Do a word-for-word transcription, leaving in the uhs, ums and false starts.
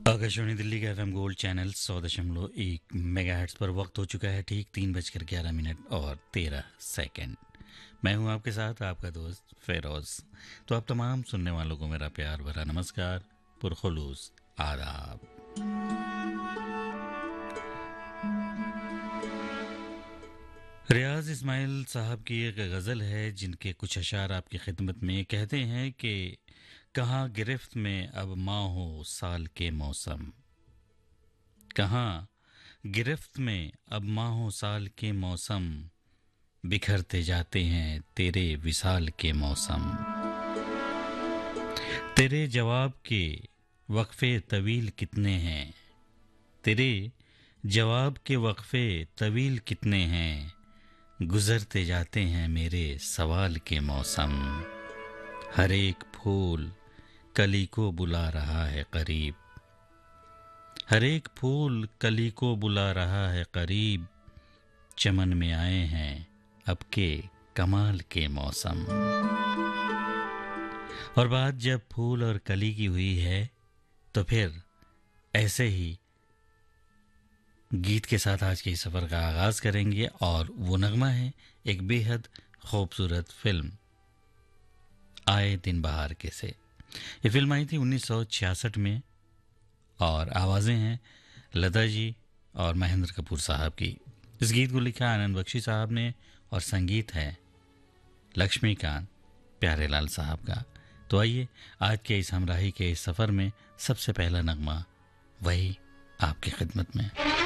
आकाशवाणी दिल्ली का FM gold channel सौ दशमलव एक मेगाहर्ट्ज पर वक्त हो चुका है ठीक तीन बजकर ग्यारह मिनट और तेरह सेकंड। मैं हूं आपके साथ आपका दोस्त फेरोज। तो आप तमाम सुनने वालों को मेरा प्यार भरा नमस्कार, पुरखुलूस आदाब। रियाज इस्माइल साहब की एक गज़ल है जिनके कुछ अशार आपकी खिदमत में कहते हैं कि कहाँ गिरफ्त में अब माँ हो साल के मौसम, कहाँ गिरफ्त में अब माह हो साल के मौसम, बिखरते जाते हैं तेरे विसाल के मौसम। तेरे जवाब के वक्फे तवील कितने हैं, तेरे जवाब के वक्फे तवील कितने हैं, गुजरते जाते हैं मेरे सवाल के मौसम। हर एक फूल कली को बुला रहा है करीब, हर एक फूल कली को बुला रहा है करीब, चमन में आए हैं अब के कमाल के मौसम। और बात जब फूल और कली की हुई है तो फिर ऐसे ही गीत के साथ आज के सफ़र का आगाज़ करेंगे और वो नगमा है एक बेहद खूबसूरत फिल्म आए दिन बहार के से। ये फिल्म आई थी उन्नीस सौ छियासठ में और आवाज़ें हैं लता जी और महेंद्र कपूर साहब की। इस गीत को लिखा आनंद बख्शी साहब ने और संगीत है लक्ष्मीकांत प्यारेलाल साहब का। तो आइए आज के इस हमराही के इस सफ़र में सबसे पहला नगमा वही आपकी खिदमत में।